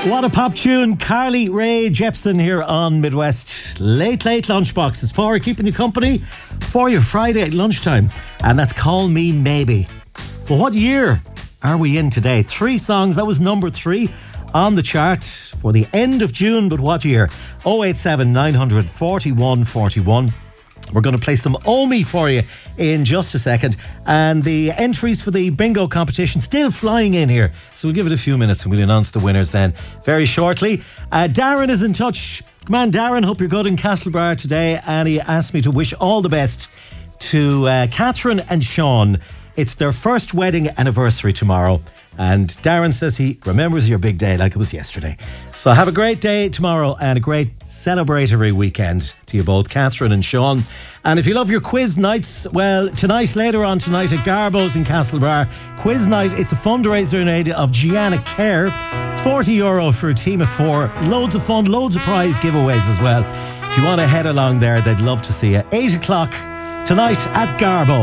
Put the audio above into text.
What a pop tune. Carly Rae Jepsen here on Midwest. Late Lunchbox. It's Power keeping you company for your Friday at lunchtime. And that's Call Me Maybe. Well, what year are we in today? 3 songs. That was number 3 on the chart for the end of June. But what year? 087 900 41 41. We're going to play some Omi for you in just a second. And the entries for the bingo competition still flying in here. So we'll give it a few minutes and we'll announce the winners then very shortly. Darren is in touch. Come on, Darren, hope you're good in Castlebar today. And he asked me to wish all the best to Catherine and Sean. It's their first wedding anniversary tomorrow. And Darren says he remembers your big day like it was yesterday. So have a great day tomorrow and a great celebratory weekend to you both, Catherine and Sean. And if you love your quiz nights, well, later on tonight at Garbo's in Castlebar, quiz night, it's a fundraiser in aid of Gianna Care. It's €40 for a team of 4. Loads of fun, loads of prize giveaways as well. If you want to head along there, they'd love to see you. 8 o'clock tonight at Garbo.